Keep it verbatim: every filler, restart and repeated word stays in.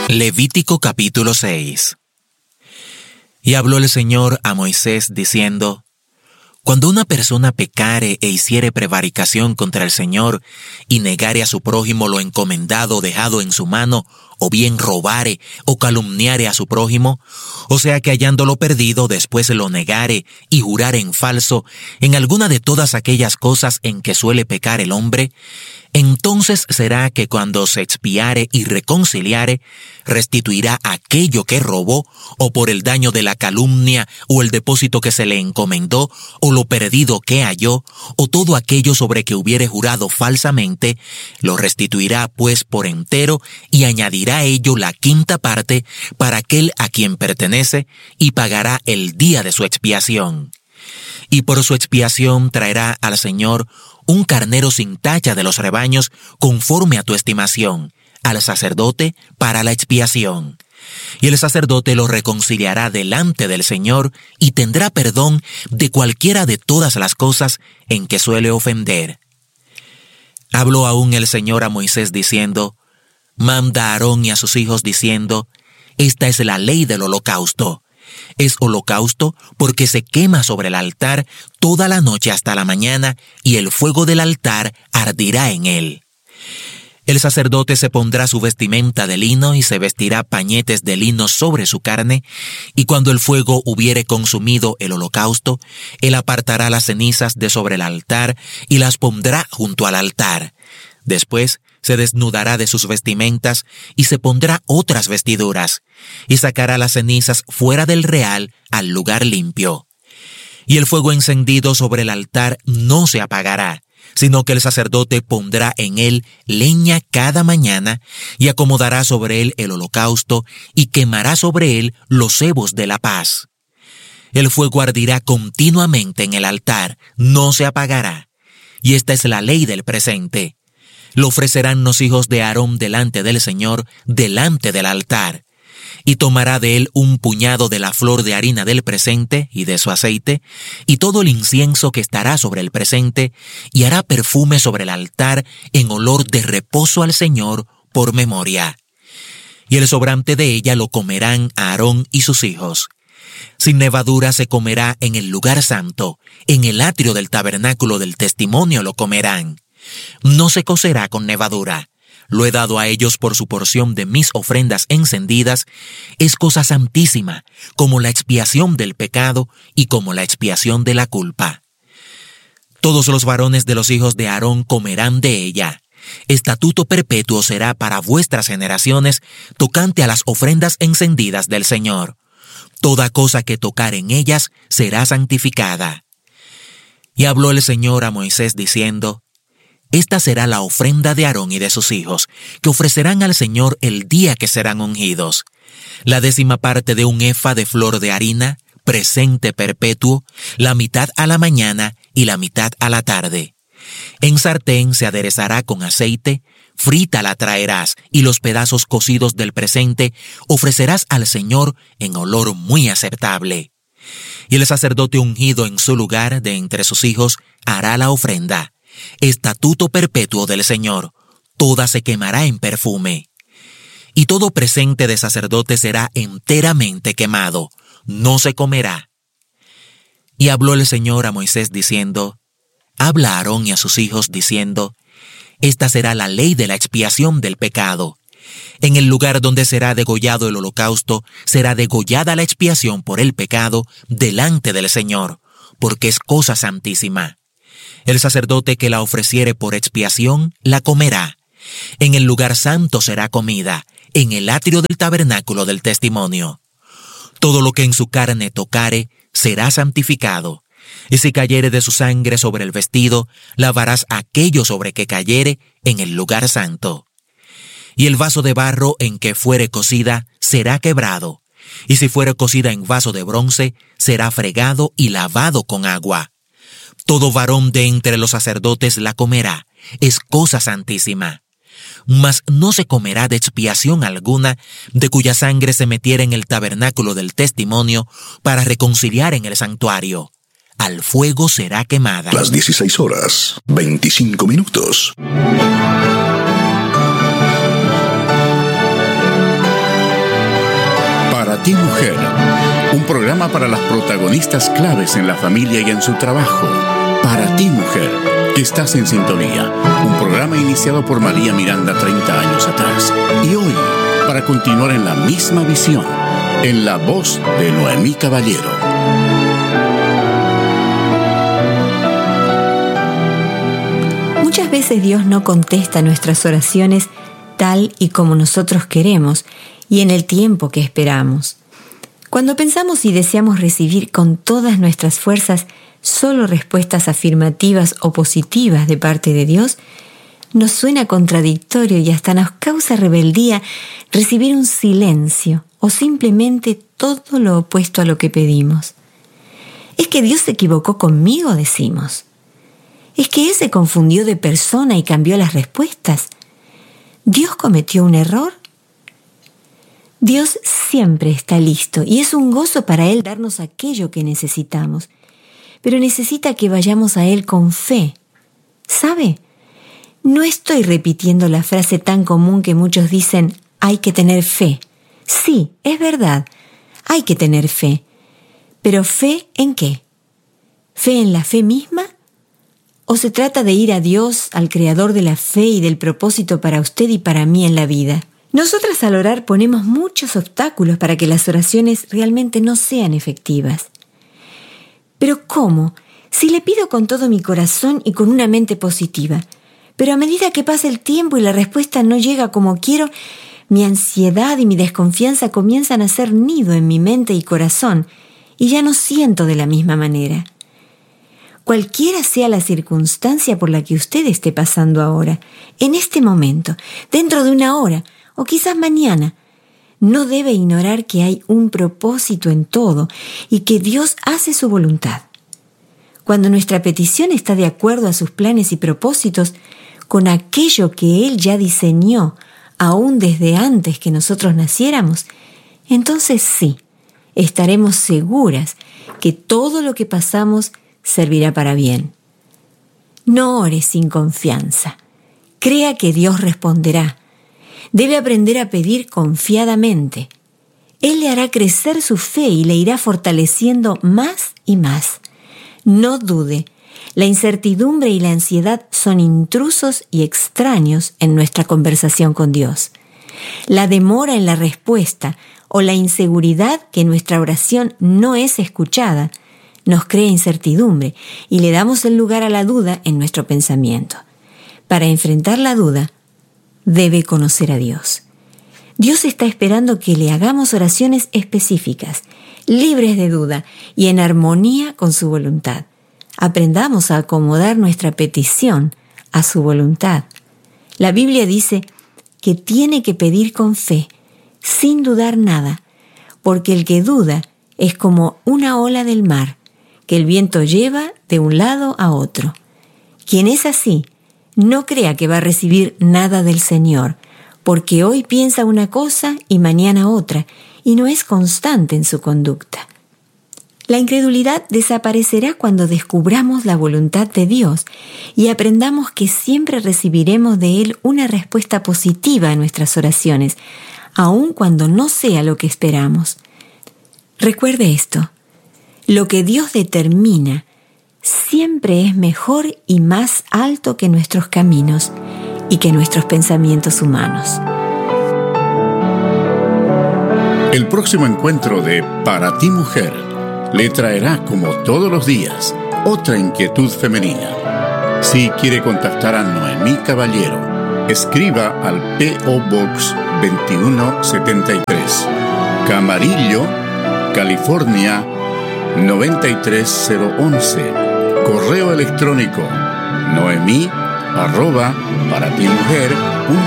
Levítico capítulo seis. Y habló el Señor a Moisés diciendo: Cuando una persona pecare e hiciere prevaricación contra el Señor, y negare a su prójimo lo encomendado o dejado en su mano, o bien robare o calumniare a su prójimo, o sea que hallándolo perdido después lo negare y jurare en falso en alguna de todas aquellas cosas en que suele pecar el hombre, entonces será que cuando se expiare y reconciliare, restituirá aquello que robó, o por el daño de la calumnia, o el depósito que se le encomendó, o lo perdido que halló, o todo aquello sobre que hubiere jurado falsamente, lo restituirá pues por entero, y añadirá a ello la quinta parte para aquel a quien pertenece, y pagará el día de su expiación. Y por su expiación traerá al Señor un carnero sin tacha de los rebaños, conforme a tu estimación, al sacerdote para la expiación. Y el sacerdote lo reconciliará delante del Señor, y tendrá perdón de cualquiera de todas las cosas en que suele ofender. Habló aún el Señor a Moisés diciendo: Manda a Aarón y a sus hijos diciendo: Esta es la ley del holocausto. Es holocausto porque se quema sobre el altar toda la noche hasta la mañana, y el fuego del altar ardirá en él. El sacerdote se pondrá su vestimenta de lino y se vestirá pañetes de lino sobre su carne, y cuando el fuego hubiere consumido el holocausto, él apartará las cenizas de sobre el altar y las pondrá junto al altar. Después se desnudará de sus vestimentas y se pondrá otras vestiduras, y sacará las cenizas fuera del real al lugar limpio. Y el fuego encendido sobre el altar no se apagará, sino que el sacerdote pondrá en él leña cada mañana, y acomodará sobre él el holocausto, y quemará sobre él los sebos de la paz. El fuego ardirá continuamente en el altar, no se apagará. Y esta es la ley del presente. Lo ofrecerán los hijos de Aarón delante del Señor, delante del altar. Y tomará de él un puñado de la flor de harina del presente y de su aceite, y todo el incienso que estará sobre el presente, y hará perfume sobre el altar en olor de reposo al Señor por memoria. Y el sobrante de ella lo comerán Aarón y sus hijos. Sin levadura se comerá en el lugar santo, en el atrio del tabernáculo del testimonio lo comerán. No se cocerá con levadura. Lo he dado a ellos por su porción de mis ofrendas encendidas. Es cosa santísima, como la expiación del pecado y como la expiación de la culpa. Todos los varones de los hijos de Aarón comerán de ella. Estatuto perpetuo será para vuestras generaciones tocante a las ofrendas encendidas del Señor. Toda cosa que tocar en ellas será santificada. Y habló el Señor a Moisés diciendo: Esta será la ofrenda de Aarón y de sus hijos, que ofrecerán al Señor el día que serán ungidos. La décima parte de un efa de flor de harina, presente perpetuo, la mitad a la mañana y la mitad a la tarde. En sartén se aderezará con aceite, frita la traerás, y los pedazos cocidos del presente ofrecerás al Señor en olor muy aceptable. Y el sacerdote ungido en su lugar de entre sus hijos hará la ofrenda. Estatuto perpetuo del Señor, toda se quemará en perfume. Y todo presente de sacerdote será enteramente quemado, no se comerá. Y habló el Señor a Moisés diciendo: Habla a Aarón y a sus hijos diciendo: Esta será la ley de la expiación del pecado. En el lugar donde será degollado el holocausto, será degollada la expiación por el pecado delante del Señor, porque es cosa santísima. El sacerdote que la ofreciere por expiación, la comerá. En el lugar santo será comida, en el atrio del tabernáculo del testimonio. Todo lo que en su carne tocare, será santificado. Y si cayere de su sangre sobre el vestido, lavarás aquello sobre que cayere en el lugar santo. Y el vaso de barro en que fuere cocida, será quebrado. Y si fuere cocida en vaso de bronce, será fregado y lavado con agua. Todo varón de entre los sacerdotes la comerá, es cosa santísima. Mas no se comerá de expiación alguna, de cuya sangre se metiera en el tabernáculo del testimonio, para reconciliar en el santuario. Al fuego será quemada. Las dieciséis horas, veinticinco minutos. ti, mujer. Un programa para las protagonistas claves en la familia y en su trabajo. Para ti, mujer, que estás en sintonía. Un programa iniciado por María Miranda treinta años atrás. Y hoy, para continuar en la misma visión, en la voz de Noemí Caballero. Muchas veces Dios no contesta nuestras oraciones tal y como nosotros queremos y en el tiempo que esperamos. Cuando pensamos y deseamos recibir con todas nuestras fuerzas solo respuestas afirmativas o positivas de parte de Dios, nos suena contradictorio y hasta nos causa rebeldía recibir un silencio o simplemente todo lo opuesto a lo que pedimos. ¿Es que Dios se equivocó conmigo?, decimos. ¿Es que Él se confundió de persona y cambió las respuestas? ¿Dios cometió un error? Dios siempre está listo y es un gozo para Él darnos aquello que necesitamos, pero necesita que vayamos a Él con fe. ¿Sabe? No estoy repitiendo la frase tan común que muchos dicen, hay que tener fe. Sí, es verdad, hay que tener fe. ¿Pero fe en qué? ¿Fe en la fe misma? ¿O se trata de ir a Dios, al Creador de la fe y del propósito para usted y para mí en la vida? Nosotras al orar ponemos muchos obstáculos para que las oraciones realmente no sean efectivas. ¿Pero cómo? Si le pido con todo mi corazón y con una mente positiva, pero a medida que pasa el tiempo y la respuesta no llega como quiero, mi ansiedad y mi desconfianza comienzan a hacer nido en mi mente y corazón y ya no siento de la misma manera. Cualquiera sea la circunstancia por la que usted esté pasando ahora, en este momento, dentro de una hora o quizás mañana, no debe ignorar que hay un propósito en todo y que Dios hace su voluntad. Cuando nuestra petición está de acuerdo a sus planes y propósitos, con aquello que Él ya diseñó, aún desde antes que nosotros naciéramos, entonces sí, estaremos seguras que todo lo que pasamos servirá para bien. No ore sin confianza. Crea que Dios responderá. Debe aprender a pedir confiadamente. Él le hará crecer su fe y le irá fortaleciendo más y más. No dude. La incertidumbre y la ansiedad son intrusos y extraños en nuestra conversación con Dios. La demora en la respuesta o la inseguridad que nuestra oración no es escuchada nos crea incertidumbre y le damos el lugar a la duda en nuestro pensamiento. Para enfrentar la duda, debe conocer a Dios. Dios está esperando que le hagamos oraciones específicas, libres de duda y en armonía con su voluntad. Aprendamos a acomodar nuestra petición a su voluntad. La Biblia dice que tiene que pedir con fe, sin dudar nada, porque el que duda es como una ola del mar, que el viento lleva de un lado a otro. Quien es así, no crea que va a recibir nada del Señor, porque hoy piensa una cosa y mañana otra, y no es constante en su conducta. La incredulidad desaparecerá cuando descubramos la voluntad de Dios y aprendamos que siempre recibiremos de Él una respuesta positiva a nuestras oraciones, aun cuando no sea lo que esperamos. Recuerde esto. Lo que Dios determina siempre es mejor y más alto que nuestros caminos y que nuestros pensamientos humanos. El próximo encuentro de Para ti, mujer le traerá, como todos los días, otra inquietud femenina. Si quiere contactar a Noemí Caballero, escriba al P O Box veintiuno setenta y tres, Camarillo, California noventa y tres cero once. Correo electrónico noemí arroba para ti mujer punto